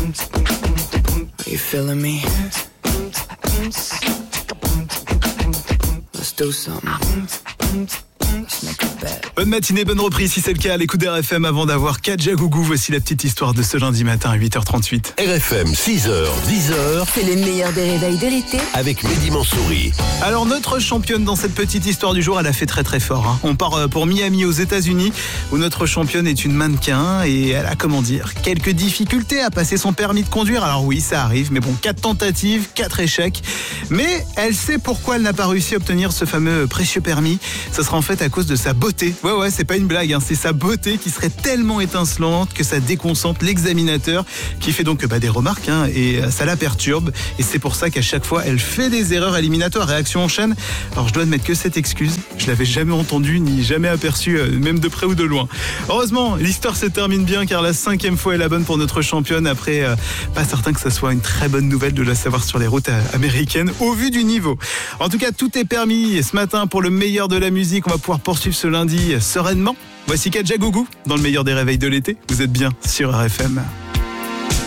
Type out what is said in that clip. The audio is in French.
Are you feeling me? Let's do something. Let's make a bet. Bonne matinée, bonne reprise si c'est le cas à l'écoute d'RFM avant d'avoir Kadjagougou. Voici la petite histoire de ce lundi matin à 8h38. RFM 6h, 10h C'est le meilleur des réveils de l'été. avec Mehdi Mansouri. Alors notre championne dans cette petite histoire du jour, elle a fait très très fort. On part pour Miami aux États-Unis où notre championne est une mannequin et elle a, quelques difficultés à passer son permis de conduire. Alors oui, ça arrive, mais bon, 4 tentatives, 4 échecs. Mais elle sait pourquoi elle n'a pas réussi à obtenir ce fameux précieux permis. Ça sera en fait à cause de sa beauté. Ouais, c'est pas une blague, c'est sa beauté qui serait tellement étincelante que ça déconcentre l'examinateur qui fait donc des remarques et ça la perturbe. Et c'est pour ça qu'à chaque fois, elle fait des erreurs éliminatoires. Réaction en chaîne. Alors je dois admettre que cette excuse, je l'avais jamais entendue ni jamais aperçue, même de près ou de loin. Heureusement, l'histoire se termine bien car la 5e fois est la bonne pour notre championne. Après, pas certain que ça soit une très bonne nouvelle de la savoir sur les routes américaines au vu du niveau. En tout cas, tout est permis ce matin pour le meilleur de la musique. On va pouvoir poursuivre ce lundi sereinement. Voici Kadjagougou dans le meilleur des réveils de l'été. Vous êtes bien sur RFM.